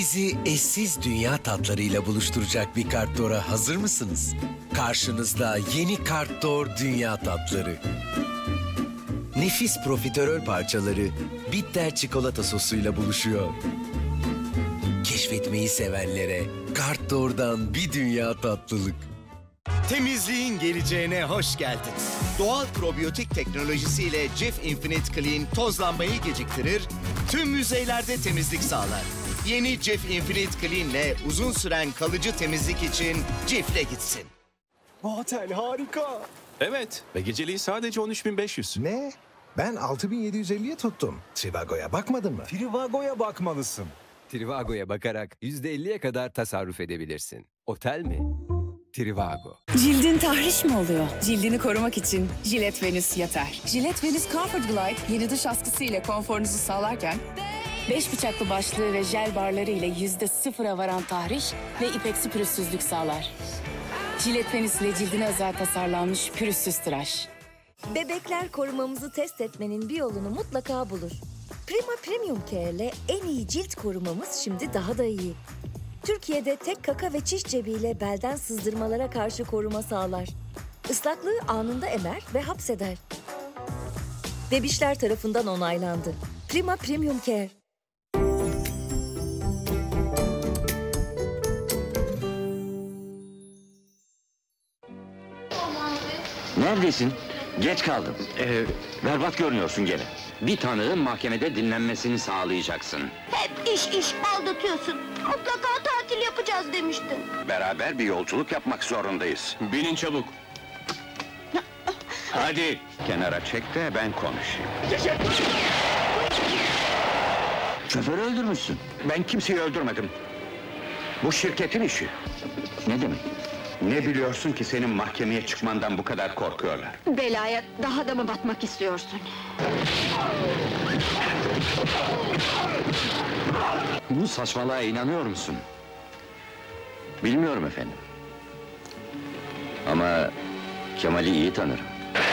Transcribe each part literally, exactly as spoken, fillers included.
Bizi eşsiz dünya tatlarıyla buluşturacak bir Kartdor'a hazır mısınız? Karşınızda yeni Kartdor Dünya Tatları. Nefis profiterol parçaları bitter çikolata sosuyla buluşuyor. Keşfetmeyi sevenlere Kartdor'dan bir dünya tatlılık. Temizliğin geleceğine hoş geldin. Doğal probiyotik teknolojisiyle Cif Infinite Clean tozlanmayı geciktirir, tüm yüzeylerde temizlik sağlar. Yeni Cif Infinite Clean ile uzun süren kalıcı temizlik için Cif'le gitsin. Bu otel harika. Evet ve geceliği sadece on üç bin beş yüz. Ne? Ben altı bin yedi yüz elliye tuttum. Trivago'ya bakmadın mı? Trivago'ya bakmalısın. Trivago'ya bakarak yüzde elliye kadar tasarruf edebilirsin. Otel mi? Trivago. Cildin tahriş mi oluyor? Cildini korumak için Gillette Venus yeter. Gillette Venus Comfort Glide yeni duş askısı ile konforunuzu sağlarken beş bıçaklı başlığı ve jel barları ile yüzde sıfıra varan tahriş ve ipeksi pürüzsüzlük sağlar. Gillette Venus ile cildine özel tasarlanmış pürüzsüz tıraş. Bebekler korumamızı test etmenin bir yolunu mutlaka bulur. Prima Premium Care ile en iyi cilt korumamız şimdi daha da iyi. Türkiye'de tek kaka ve çiş cebiyle belden sızdırmalara karşı koruma sağlar. Islaklığı anında emer ve hapseder. Bebişler tarafından onaylandı. Prima Premium Care. Neredesin? Geç kaldım. Ee, berbat görünüyorsun gene. Bir tanığın mahkemede dinlenmesini sağlayacaksın. Hep iş iş aldatıyorsun. Mutlaka tatil yapacağız demiştin. Beraber bir yolculuk yapmak zorundayız. Binin çabuk. Hadi kenara çek de ben konuşayım. Şoförü öldürmüşsün. Ben kimseyi öldürmedim. Bu şirketin işi. Ne demek? Ne biliyorsun ki senin mahkemeye çıkmandan bu kadar korkuyorlar? Belaya daha da mı batmak istiyorsun? Bu saçmalığa inanıyor musun? Bilmiyorum efendim. Ama Kemal'i iyi tanırım.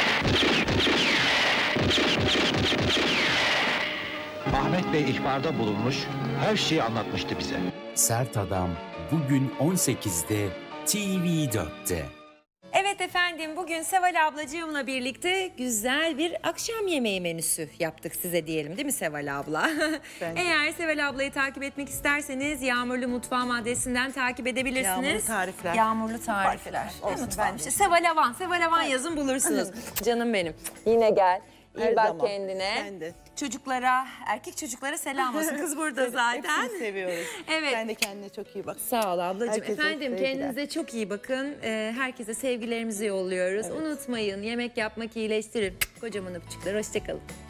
Ahmet Bey ihbarda bulunmuş, her şeyi anlatmıştı bize. Sert Adam bugün on sekizde T V dörtte. Evet efendim, bugün Seval ablacığımla birlikte güzel bir akşam yemeği menüsü yaptık size diyelim, değil mi Seval abla? Eğer Seval ablayı takip etmek isterseniz Yağmurlu Mutfağım adresinden takip edebilirsiniz. Yağmurlu tarifler. Yağmurlu tarifler. Olsun, Mutfağım ben işte. de. Seval Avan, Seval Avan yazın bulursunuz. Canım benim. Yine gel. İyi Her bak zaman. kendine. Ben de. Çocuklara, erkek çocuklara selam olsun. Kız burada zaten. Hepsini seviyoruz. Evet. Sen de kendine çok iyi bak. Sağ ol ablacığım. Herkese Efendim sevgiler. kendinize çok iyi bakın. Ee, herkese sevgilerimizi yolluyoruz. Evet. Unutmayın, yemek yapmak iyileştirir. Kocaman öpücükler. Hoşçakalın.